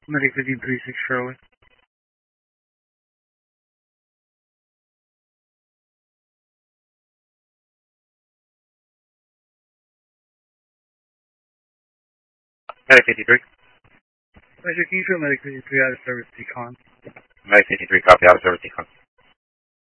Medic 1536 Charlie. Medic 53. Measure, can you show Medic 53 out of service decon? Medic 53, copy, out of service decon.